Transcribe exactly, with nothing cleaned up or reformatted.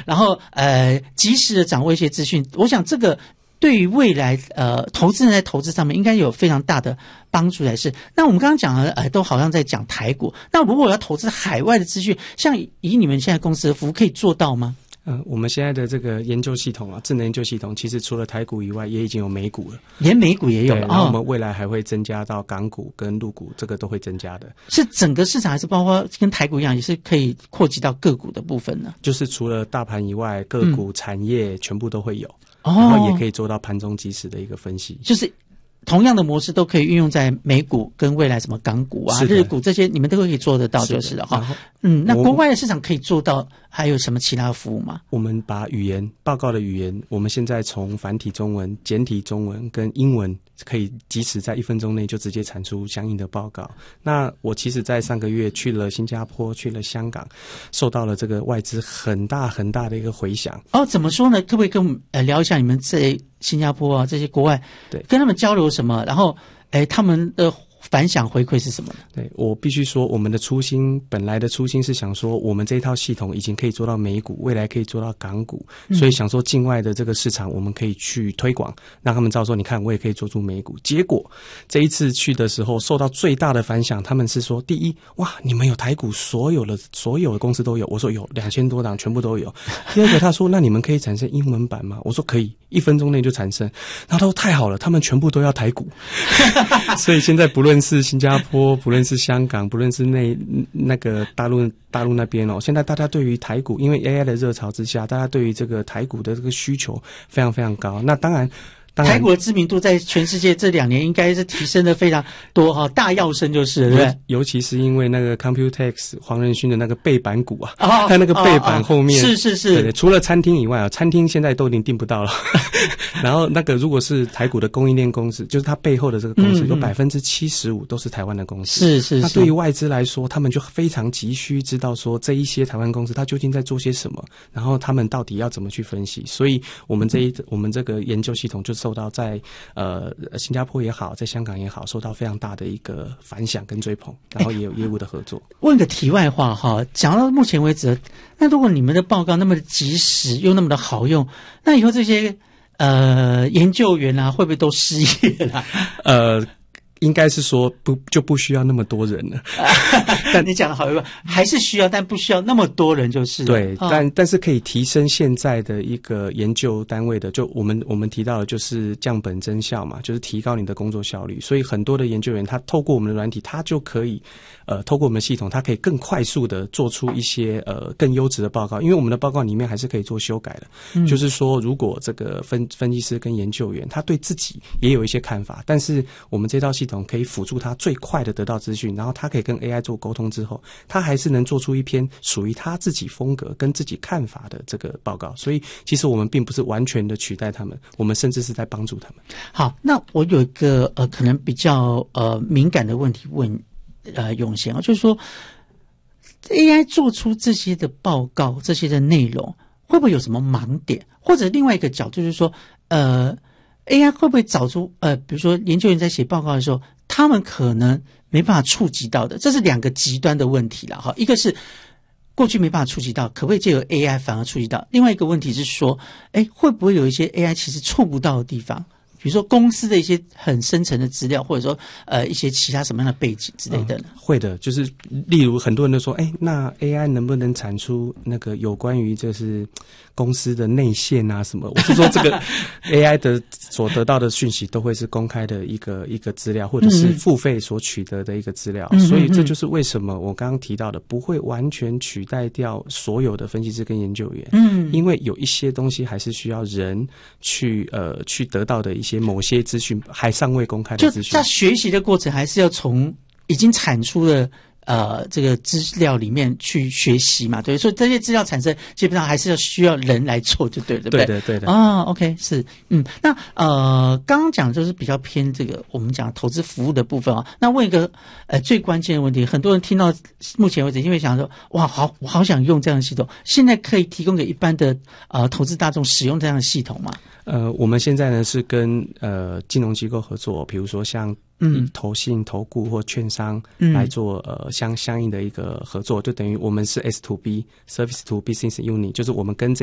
然后呃及时的掌握一些资讯，我想这个对于未来呃投资人在投资上面应该有非常大的帮助才是。那我们刚刚讲的呃都好像在讲台股，那如果我要投资海外的资讯，像以你们现在公司的服务可以做到吗？ 呃，我们现在的这个研究系统啊，智能研究系统，其实除了台股以外，也已经有美股了， 连美股也有了。 然后我们未来还会增加到港股跟陆股，这个都会增加的。 是整个市场还是包括跟台股一样，也是可以扩及到个股的部分呢？ 就是除了大盘以外，个股、 嗯、 产业全部都会有， 哦， 然后也可以做到盘中即时的一个分析。 就是同样的模式都可以运用在美股跟未来什么港股啊、日股这些，你们都可以做得到，就是了哈。嗯，那国外的市场可以做到，还有什么其他的服务吗？ 我们把语言报告的语言，我们现在从繁体中文、简体中文跟英文，可以即时在一分钟内就直接产出相应的报告。那我其实在上个月去了新加坡，去了香港，受到了这个外资很大很大的一个回响。 哦，怎么说呢？可不可以跟我们呃聊一下你们在新加坡啊这些国外，对，跟他们交流什么？然后，哎，他们的反响回馈是什么呢？ 对，我必须说，我们的初心，本来的初心是想说，我们这一套系统已经可以做到美股，未来可以做到港股， 嗯、 所以想说境外的这个市场，我们可以去推广，让他们知道说，你看，我也可以做出美股。结果这一次去的时候，受到最大的反响，他们是说，第一，哇，你们有台股，所有的所有的公司都有，我说有两千多档，全部都有。第二个，他说，那你们可以产生英文版吗？我说可以，一分钟内就产生。然后他说太好了，他们全部都要台股，所以现在不论是新加坡，不论是香港，不论是那那个大陆大陆那边哦，现在大家对于台股，因为 A I 的热潮之下，大家对于这个台股的这个需求非常非常高。那当然。 台股的知名度在全世界这两年应该是提升的非常多哈，大跃升就是，对不对？ 尤其是因为那个 Computex 黄仁勋的那个背板股啊， 哦， 他那个背板后面， 哦哦、是是是， 对，除了餐厅以外啊，餐厅现在都已经订不到了。然后那个如果是台股的供应链公司，就是它背后的这个公司，嗯嗯有百分之七十五都是台湾的公司。 是是是。 那对于外资来说，他们就非常急需知道说这一些台湾公司它究竟在做些什么，然后他们到底要怎么去分析。所以我们这一、嗯、我们这个研究系统就受到在呃，新加坡也好，在香港也好，受到非常大的一个反响跟追捧，然后也有业务的合作。 欸、问个题外话哈，讲到目前为止，那如果你们的报告那么的及时又那么的好用，那以后这些呃研究员啊，会不会都失业了？ 呃。应该是说不就不需要那么多人了， 但你讲的好，还是需要，但不需要那么多人就是了。 对， 哦、 但但是可以提升现在的一个研究单位的，就我们我们提到的就是降本增效嘛，就是提高你的工作效率。所以很多的研究员他透过我们的软体，他就可以呃透过我们的系统，他可以更快速的做出一些呃更优质的报告，因为我们的报告里面还是可以做修改的。嗯、就是说，如果这个分分析师跟研究员他对自己也有一些看法，但是我们这套系统可以辅助他最快的得到资讯，然后他可以跟 A I 做沟通之后，他还是能做出一篇属于他自己风格跟自己看法的这个报告。所以其实我们并不是完全的取代他们，我们甚至是在帮助他们。 好，那我有一个呃可能比较呃敏感的问题问呃永贤啊，就是说 A I 做出这些的报告，这些的内容会不会有什么盲点？或者另外一个角度就是说呃A I 会不会找出呃，比如说研究员在写报告的时候，他们可能没办法触及到的，这是两个极端的问题了哈。一个是过去没办法触及到，可不可以借由 A I 反而触及到？另外一个问题是说，哎，会不会有一些 A I 其实触不到的地方？比如说公司的一些很深层的资料，或者说呃一些其他什么样的背景之类的呢？ 嗯、会的，就是例如很多人都说，哎，那 A I 能不能产出那个有关于就是公司的内线啊什么？我是说这个 A I 的所得到的讯息都会是公开的一个一个资料，或者是付费所取得的一个资料，嗯、所以这就是为什么我刚刚提到的不会完全取代掉所有的分析师跟研究员，嗯，因为有一些东西还是需要人去呃去得到的一些。某些资讯还尚未公开的资讯， 就在学习的过程还是要从已经产出的呃这个资料里面去学习嘛，对，所以这些资料产生基本上还是要需要人来做，就对了，对不对？ 对的，对的。 啊、哦、，OK， 是，嗯，那呃刚刚讲就是比较偏这个我们讲投资服务的部分啊。那问一个呃最关键的问题，很多人听到目前为止，因为想说哇，好，我好想用这样的系统，现在可以提供给一般的呃投资大众使用这样的系统吗？ 呃，我们现在呢是跟呃金融机构合作，比如说像嗯投信、投顾或券商来做呃相相应的一个合作，就等于我们是 S to B Service to Business Unit， 就是我们跟这